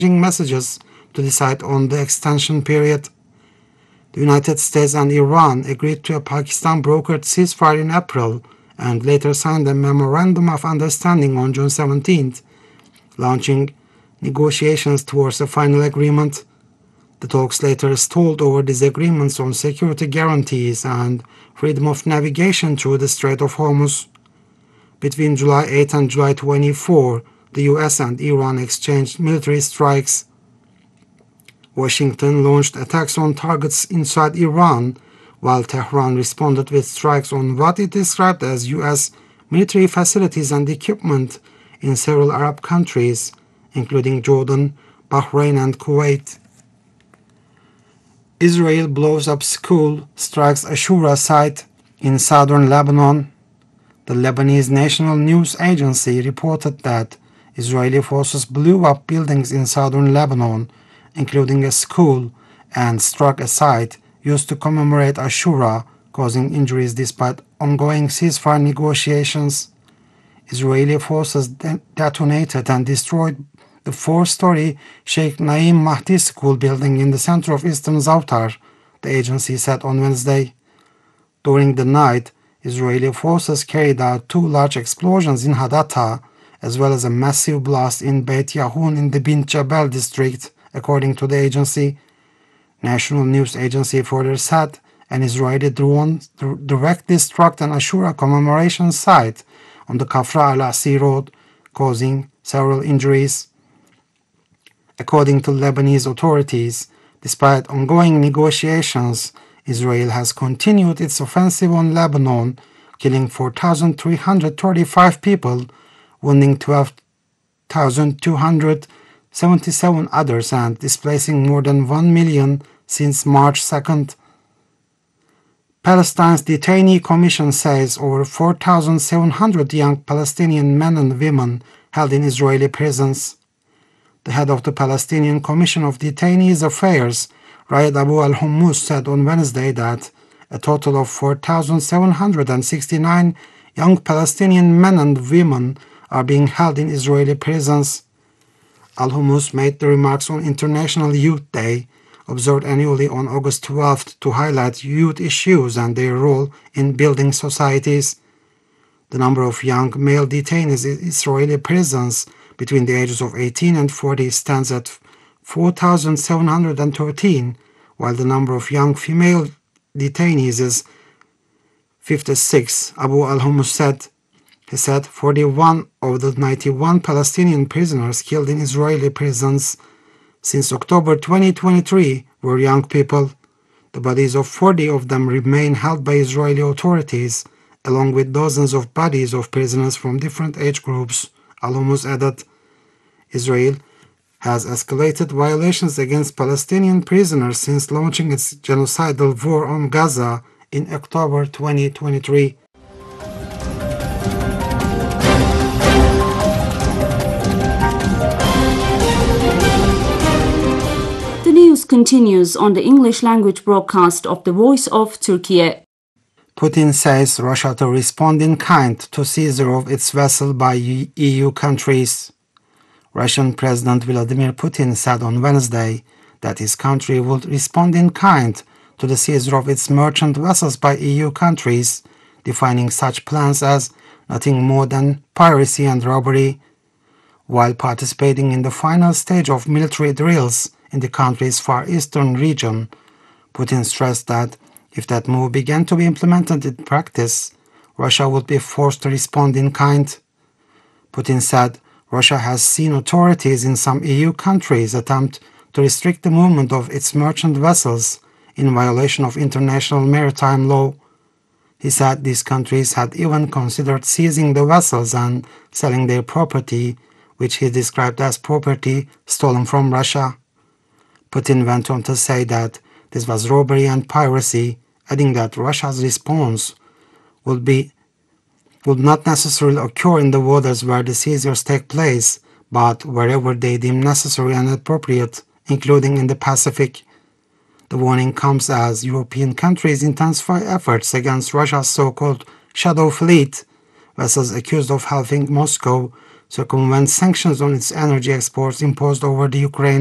messages to decide on the extension period. The United States and Iran agreed to a Pakistan-brokered ceasefire in April and later signed a Memorandum of Understanding on June 17th, launching negotiations towards a final agreement. The talks later stalled over disagreements on security guarantees and freedom of navigation through the Strait of Hormuz. Between July 8 and July 24, the US and Iran exchanged military strikes. Washington launched attacks on targets inside Iran, while Tehran responded with strikes on what it described as US military facilities and equipment in several Arab countries, including Jordan, Bahrain, and Kuwait. Israel blows up school, strikes Ashura site in southern Lebanon. The Lebanese National News Agency reported that Israeli forces blew up buildings in southern Lebanon, including a school, and struck a site used to commemorate Ashura, causing injuries despite ongoing ceasefire negotiations. Israeli forces detonated and destroyed the four-story Sheikh Naim Mahdi school building in the center of eastern Zautar, the agency said on Wednesday. During the night, Israeli forces carried out two large explosions in Hadatta, as well as a massive blast in Beit Yahun in the Bint Jabal district, according to the agency. National News Agency further said an Israeli drone directly struck an Ashura commemoration site on the Kafra al-Asi road, causing several injuries. According to Lebanese authorities, despite ongoing negotiations, Israel has continued its offensive on Lebanon, killing 4,335 people, wounding 12,277 others, and displacing more than 1 million since March 2nd. Palestine's Detainee Commission says over 4,700 young Palestinian men and women held in Israeli prisons. The head of the Palestinian Commission of Detainees Affairs, Raed Abu al-Hummus, said on Wednesday that a total of 4,769 young Palestinian men and women are being held in Israeli prisons. Al-Hummus made the remarks on International Youth Day, observed annually on August 12th, to highlight youth issues and their role in building societies. The number of young male detainees in Israeli prisons between the ages of 18 and 40 stands at 4,713, while the number of young female detainees is 56, Abu al-Hummus said. He said 41 of the 91 Palestinian prisoners killed in Israeli prisons since October 2023 were young people. The bodies of 40 of them remain held by Israeli authorities, along with dozens of bodies of prisoners from different age groups, al-Hummus added. Israel has escalated violations against Palestinian prisoners since launching its genocidal war on Gaza in October 2023. The news continues on the English language broadcast of the Voice of Turkey. Putin says Russia to respond in kind to seizure of its vessel by EU countries. Russian President Vladimir Putin said on Wednesday that his country would respond in kind to the seizure of its merchant vessels by EU countries, defining such plans as nothing more than piracy and robbery. While participating in the final stage of military drills in the country's far eastern region, Putin stressed that if that move began to be implemented in practice, Russia would be forced to respond in kind. Putin said Russia has seen authorities in some EU countries attempt to restrict the movement of its merchant vessels in violation of international maritime law. He said these countries had even considered seizing the vessels and selling their property, which he described as property stolen from Russia. Putin went on to say that this was robbery and piracy, adding that Russia's response would not necessarily occur in the waters where the seizures take place, but wherever they deem necessary and appropriate, including in the Pacific. The warning comes as European countries intensify efforts against Russia's so-called shadow fleet, vessels accused of helping Moscow circumvent sanctions on its energy exports imposed over the Ukraine